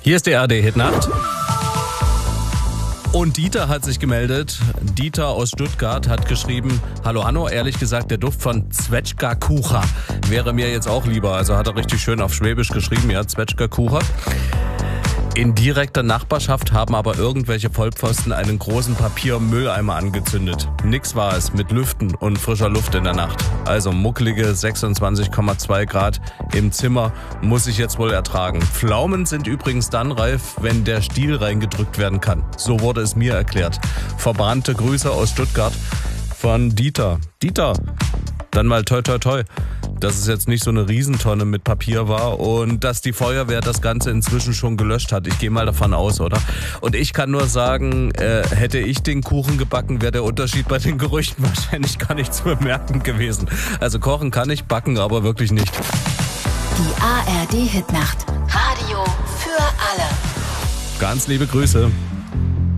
Hier ist die ARD-Hitnacht. Und Dieter hat sich gemeldet. Dieter aus Stuttgart hat geschrieben: Hallo Hanno, ehrlich gesagt, der Duft von Zwetschgenkuchen wäre mir jetzt auch lieber. Also hat er richtig schön auf Schwäbisch geschrieben, ja, Zwetschgenkuchen. In direkter Nachbarschaft haben aber irgendwelche Vollpfosten einen großen Papiermülleimer angezündet. Nix war es mit Lüften und frischer Luft in der Nacht. Also muckelige 26,2 Grad im Zimmer muss ich jetzt wohl ertragen. Pflaumen sind übrigens dann reif, wenn der Stiel reingedrückt werden kann. So wurde es mir erklärt. Verbrannte Grüße aus Stuttgart von Dieter. Dieter, dann mal toi toi toi, dass es jetzt nicht so eine Riesentonne mit Papier war und dass die Feuerwehr das Ganze inzwischen schon gelöscht hat. Ich gehe mal davon aus, oder? Und ich kann nur sagen, hätte ich den Kuchen gebacken, wäre der Unterschied bei den Gerüchten wahrscheinlich gar nicht zu bemerken gewesen. Also kochen kann ich, backen aber wirklich nicht. Die ARD-Hitnacht. Radio für alle. Ganz liebe Grüße.